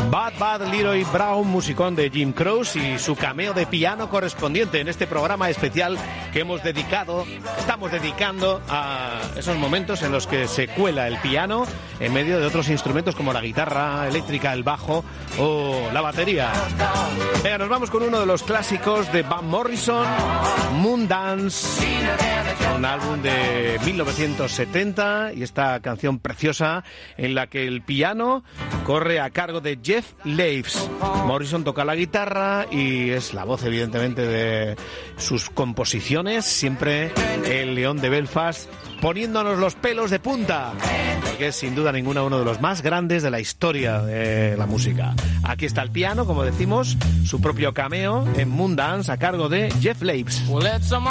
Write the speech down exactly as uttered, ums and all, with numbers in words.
Bad Bad Leroy Brown, musicón de Jim Croce, y su cameo de piano correspondiente en este programa especial que hemos dedicado, estamos dedicando a esos momentos en los que se cuela el piano en medio de otros instrumentos como la guitarra eléctrica, el bajo o la batería. Venga, nos vamos con uno de los clásicos de Van Morrison, Moondance, un álbum de mil novecientos setenta, y esta canción preciosa en la que el piano corre a cargo de Jeff Leaves. Morrison toca la guitarra y es la voz, evidentemente, de sus composiciones, siempre el León de Belfast poniéndonos los pelos de punta, porque es sin duda ninguna uno de los más grandes de la historia de la música. Aquí está el piano, como decimos, su propio cameo en Moondance a cargo de Jeff Leaves. Well, it's a